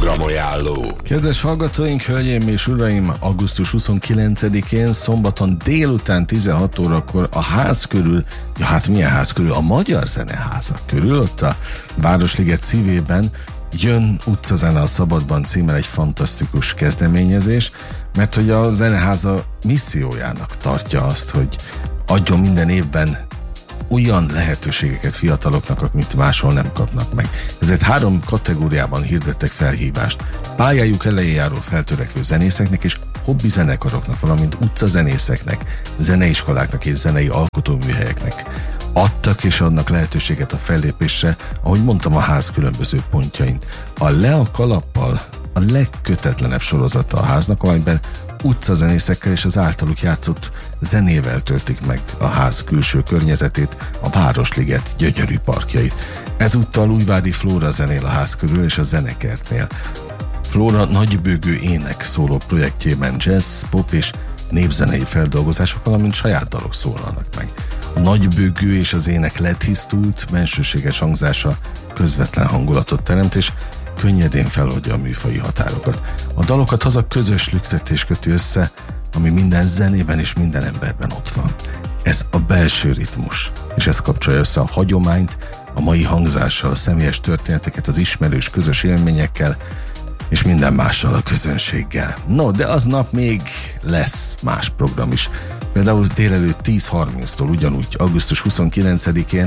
Programajánló. Kedves hallgatóink, hölgyeim és uraim, augusztus 29-én szombaton délután 16 órakor a ház körül, milyen ház körül? A Magyar Zeneházak körül, ott a Városliget szívében jön Utcazene a Szabadban címmel egy fantasztikus kezdeményezés, mert hogy a Zeneháza missziójának tartja azt, hogy adjon minden évben olyan lehetőségeket fiataloknak, amit máshol nem kapnak meg. Ezért 3 kategóriában hirdettek felhívást. Pályájuk elején járó feltörekvő zenészeknek és hobbi zenekaroknak, valamint utcazenészeknek, zeneiskoláknak és zenei alkotóműhelyeknek adtak és adnak lehetőséget a fellépésre, ahogy mondtam, a ház különböző pontjain. A Le a Kalappal a legkötetlenebb sorozata a háznak, amelyben utcazenészekkel és az általuk játszott zenével töltik meg a ház külső környezetét, a Városliget gyönyörű parkjait. Ezúttal Újvári Flóra zenél a ház körül és a Zenekertnél. Flóra nagybőgő ének szóló projektjében jazz, pop és népzenei feldolgozások, valamint saját dalok szólalnak meg. A nagybőgő és az ének letisztult, bensőséges hangzása közvetlen hangulatot teremt, és könnyedén feloldja a műfaji határokat. A dalokat haza közös lüktetés köti össze, ami minden zenében és minden emberben ott van. Ez a belső ritmus, és ez kapcsolja össze a hagyományt, a mai hangzással, a személyes történeteket, az ismerős közös élményekkel, és minden mással, a közönséggel. No, de aznap még lesz más program is. Például délelőtt 10:30-tól ugyanúgy, augusztus 29-én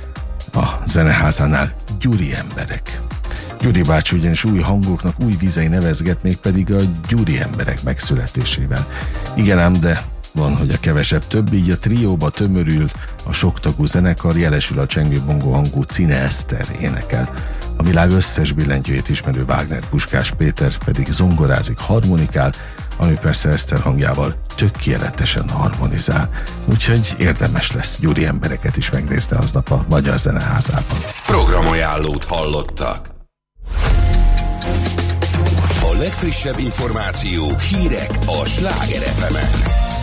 a Zeneházánál Gyuri emberek. Gyuri bácsi ugyanis új hangoknak új vizei nevezget, mégpedig a gyuri emberek megszületésével. Igen ám, de van, hogy a kevesebb több, így a trióba tömörül a soktagú zenekar, jelesül a csengő bongó hangú Cine Eszter énekel. A világ összes billentyűjét ismerő Wagner Puskás Péter pedig zongorázik, harmonikál, ami persze Eszter hangjával tökéletesen harmonizál. Úgyhogy érdemes lesz gyuri embereket is megnézni aznap a Magyar Zeneházában. Programajánlót hallottak. A legfrissebb információk, hírek a Sláger FM-en.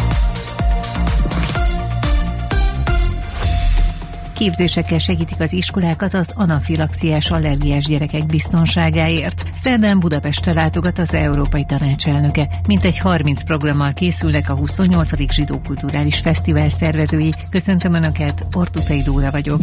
Képzésekkel segítik az iskolákat az anafilaxiás allergiás gyerekek biztonságáért. Szerdán Budapestre látogat az Európai Tanács elnöke. Mintegy 30 programmal készülnek a 28. Zsidó Kulturális Fesztivál szervezői. Köszöntöm Önöket, Ortutai Dóra vagyok.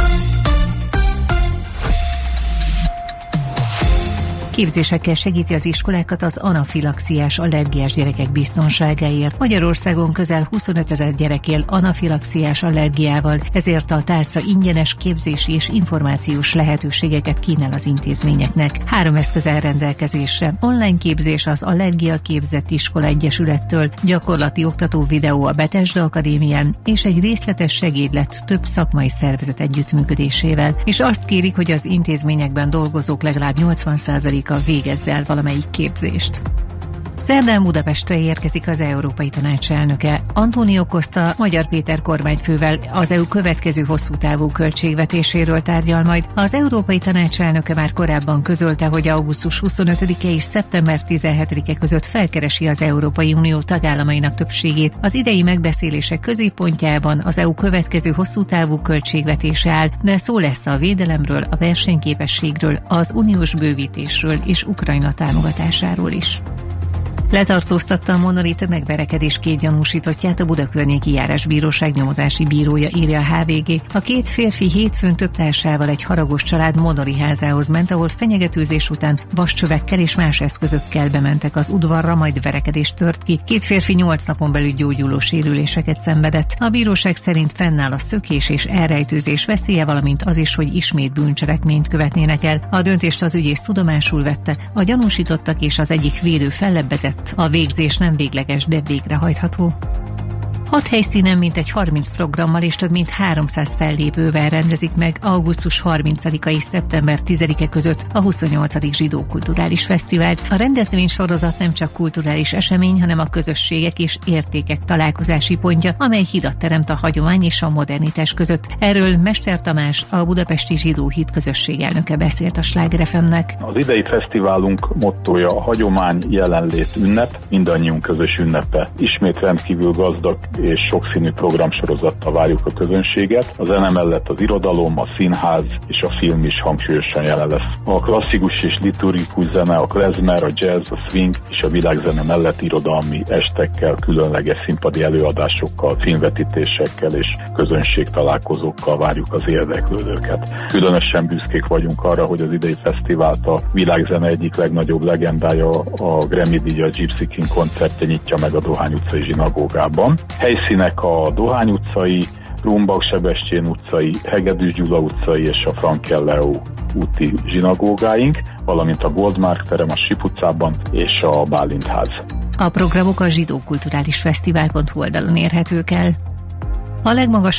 Képzésekkel segíti az iskolákat az anafilaxiás allergiás gyerekek biztonságáért. Magyarországon közel 25 000 gyerek él anafilaxiás allergiával, ezért a tárca ingyenes képzési és információs lehetőségeket kínál az intézményeknek. 3 eszköz áll rendelkezésre. Online képzés az Allergia Képzett Iskola Egyesülettől, gyakorlati oktató videó a Bethesda Akadémián, és egy részletes segédlet több szakmai szervezet együttműködésével. És azt kérik, hogy az intézményekben dolgozók legalább 80%-a végezze el valamelyik képzést. Szerdán Budapestre érkezik az Európai Tanács elnöke. Antonio Costa Magyar Péter kormányfővel az EU következő hosszú távú költségvetéséről tárgyal majd. Az Európai Tanács elnöke már korábban közölte, hogy augusztus 25-e és szeptember 17-e között felkeresi az Európai Unió tagállamainak többségét. Az idei megbeszélések középpontjában az EU következő hosszú távú költségvetése áll, de szó lesz a védelemről, a versenyképességről, az uniós bővítésről és Ukrajna támogatásáról is. Letartóztatta a Monolith megverekedés 2 gyanúsítottját a Budakörnyéki Járásbíróság nyomozási bírója, írja a HVG. A 2 férfi hétfőn több társával egy haragos család Monori házához ment, ahol fenyegetőzés után vascsövekkel és más eszközökkel bementek az udvarra, majd verekedés tört ki. 2 férfi 8 napon belül gyógyuló sérüléseket szenvedett. A bíróság szerint fennáll a szökés és elrejtőzés veszélye, valamint az is, hogy ismét bűncselekményt követnének el. A döntést az ügyész tudomásul vette, a gyanúsítottak és az egyik védő fellebbezett. A végzés nem végleges, de végrehajtható. 6 helyszínen mintegy 30 programmal és több mint 300 fellépővel rendezik meg augusztus 30-a és szeptember 10-e között a 28. Zsidó Kulturális Fesztivált. A rendezvény sorozat nem csak kulturális esemény, hanem a közösségek és értékek találkozási pontja, amely hidat teremt a hagyomány és a modernitás között. Erről Mester Tamás, a Budapesti Zsidó Hit közösség elnöke beszélt a Sláger FM-nek. Az idei fesztiválunk mottója a hagyomány, jelenlét, ünnep, mindannyiunk közös ünnepe. Ismét rendkívül gazdag és sokszínű programsorozattal várjuk a közönséget. A zene mellett az irodalom, a színház és a film is hangsúlyosan jelen lesz. A klasszikus és liturgikus zene, a klezmer, a jazz, a swing és a világzene mellett irodalmi estekkel, különleges színpadi előadásokkal, filmvetítésekkel és közönségtalálkozókkal várjuk az érdeklődőket. Különösen büszkék vagyunk arra, hogy az idei fesztivált a világzene egyik legnagyobb legendája, a Grammy-díjas Gypsy King koncertje nyitja meg a Dohány utcai zsinagógában. Helyszínek a Dohány utcai, Rumbak Sebestyén utcai, Hegedűs Gyula utcai és a Frankel Leo úti zsinagógáink, valamint a Goldmark terem a Sip utcában és a Bálint ház. A programok a zsidókulturálisfesztivál.hu oldalon érhetők el. A legmagasabb